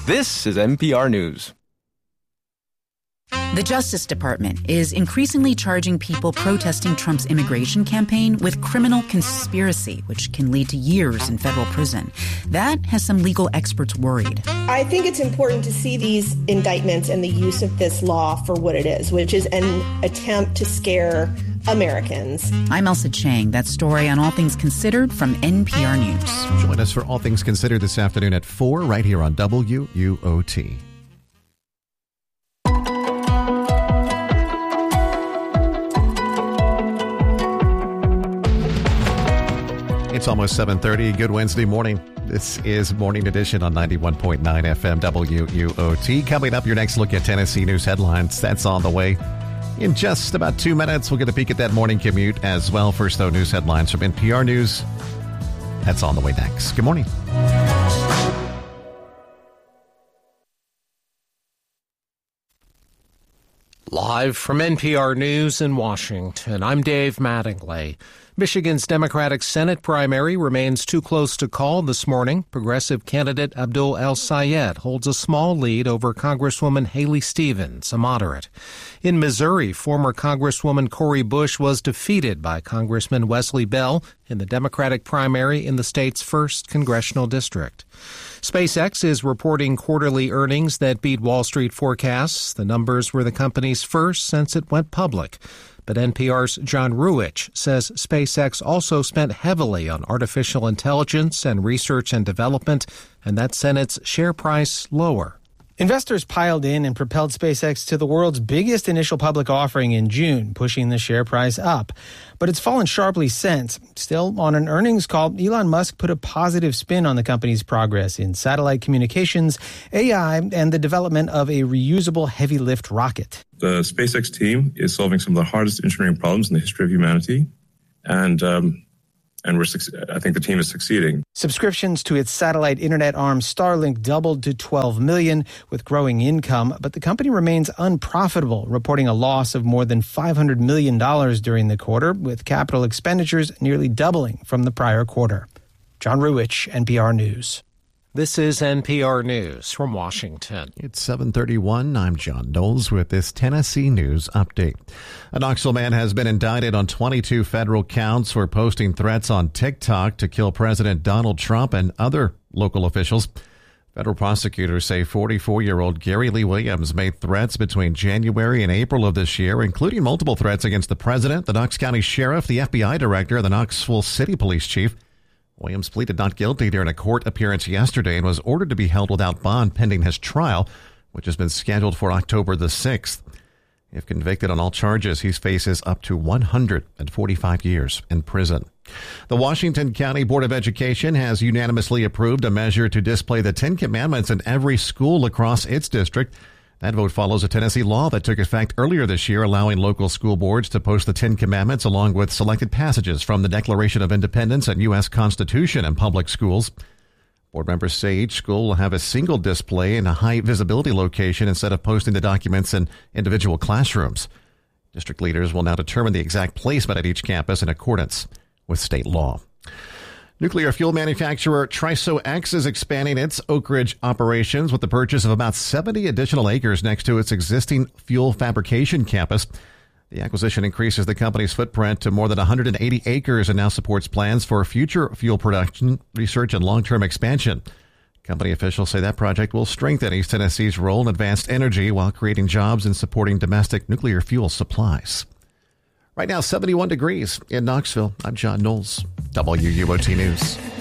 This is NPR News. The Justice Department is increasingly charging people protesting Trump's immigration campaign with criminal conspiracy, which can lead to years in federal prison. That has some legal experts worried. I think it's important to see these indictments and the use of this law for what it is, which is an attempt to scare Americans. I'm Elsa Chang. That story on All Things Considered from NPR News. Join us for All Things Considered this afternoon at 4 right here on WUOT. It's almost 7:30. Good Wednesday morning. This is Morning Edition on 91.9 FM WUOT. Coming up, your next look at Tennessee news headlines. That's on the way. In just about 2 minutes, we'll get a peek at that morning commute as well. First, though, news headlines from NPR News. That's on the way next. Good morning. Live from NPR News in Washington, I'm Dave Mattingly. Michigan's Democratic Senate primary remains too close to call this morning. Progressive candidate Abdul El-Sayed holds a small lead over Congresswoman Haley Stevens, a moderate. In Missouri, former Congresswoman Cori Bush was defeated by Congressman Wesley Bell in the Democratic primary in the state's 1st congressional district. SpaceX is reporting quarterly earnings that beat Wall Street forecasts. The numbers were the company's first since it went public. But NPR's John Ruwitch says SpaceX also spent heavily on artificial intelligence and research and development, and that sent its share price lower. Investors piled in and propelled SpaceX to the world's biggest initial public offering in June, pushing the share price up. But it's fallen sharply since. Still, on an earnings call, Elon Musk put a positive spin on the company's progress in satellite communications, AI, and the development of a reusable heavy-lift rocket. The SpaceX team is solving some of the hardest engineering problems in the history of humanity, and I think the team is succeeding. Subscriptions to its satellite internet arm Starlink doubled to 12 million with growing income, but the company remains unprofitable, reporting a loss of more than $500 million during the quarter, with capital expenditures nearly doubling from the prior quarter. John Ruwitch, NPR News. This is NPR News from Washington. It's 7:31. I'm John Knowles with this Tennessee news update. A Knoxville man has been indicted on 22 federal counts for posting threats on TikTok to kill President Donald Trump and other local officials. Federal prosecutors say 44-year-old Gary Lee Williams made threats between January and April of this year, including multiple threats against the president, the Knox County Sheriff, the FBI Director, and the Knoxville City Police Chief. Williams pleaded not guilty during a court appearance yesterday and was ordered to be held without bond pending his trial, which has been scheduled for October the 6th. If convicted on all charges, he faces up to 145 years in prison. The Washington County Board of Education has unanimously approved a measure to display the 10 Commandments in every school across its district. That vote follows a Tennessee law that took effect earlier this year, allowing local school boards to post the 10 Commandments along with selected passages from the Declaration of Independence and U.S. Constitution in public schools. Board members say each school will have a single display in a high visibility location instead of posting the documents in individual classrooms. District leaders will now determine the exact placement at each campus in accordance with state law. Nuclear fuel manufacturer TriSoX is expanding its Oak Ridge operations with the purchase of about 70 additional acres next to its existing fuel fabrication campus. The acquisition increases the company's footprint to more than 180 acres and now supports plans for future fuel production, research, and long-term expansion. Company officials say that project will strengthen East Tennessee's role in advanced energy while creating jobs and supporting domestic nuclear fuel supplies. Right now, 71 degrees in Knoxville. I'm John Knowles, WUOT News.